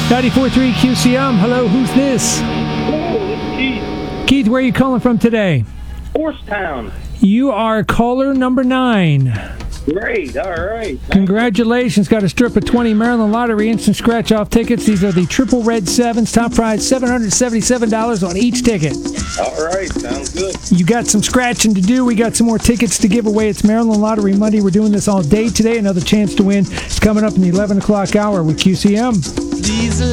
94.3 QCM. Hello, who's this? Hello, this is Keith. Keith, where are you calling from today? Horstown. You are caller number 9. Great, all right. Congratulations. Got a strip of 20 Maryland Lottery instant scratch-off tickets. These are the Triple Red Sevens. Top prize, $777 on each ticket. All right, sounds good. You got some scratching to do. We got some more tickets to give away. It's Maryland Lottery Monday. We're doing this all day today. Another chance to win is coming up in the 11 o'clock hour with QCM. These